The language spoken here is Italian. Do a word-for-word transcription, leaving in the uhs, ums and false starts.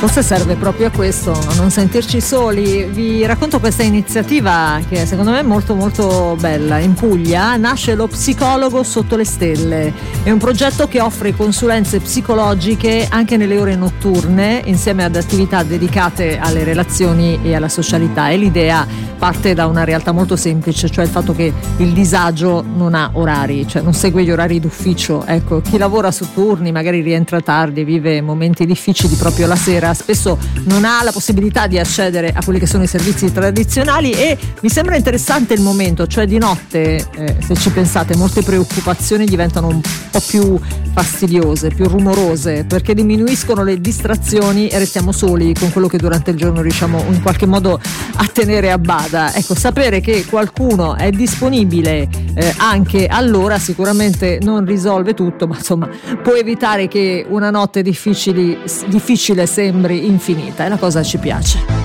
Forse serve proprio a questo, a non sentirci soli. Vi racconto questa iniziativa che secondo me è molto molto bella. In Puglia nasce lo Psicologo sotto le stelle. È un progetto che offre consulenze psicologiche anche nelle ore notturne, insieme ad attività dedicate alle relazioni e alla socialità. E l'idea parte da una realtà molto semplice, cioè il fatto che il disagio non ha orari, cioè non segue gli orari d'ufficio. Ecco, chi lavora su turni magari rientra tardi, vive momenti difficili proprio la sera, spesso non ha la possibilità di accedere a quelli che sono i servizi tradizionali. E mi sembra interessante il momento, cioè di notte, eh, se ci pensate, molte preoccupazioni diventano un po' più fastidiose, più rumorose, perché diminuiscono le distrazioni e restiamo soli con quello che durante il giorno riusciamo in qualche modo a tenere a bada. Ecco, sapere che qualcuno è disponibile eh, anche allora sicuramente non risolve tutto, ma insomma può evitare che una notte difficili, difficile sembri infinita, e la cosa ci piace.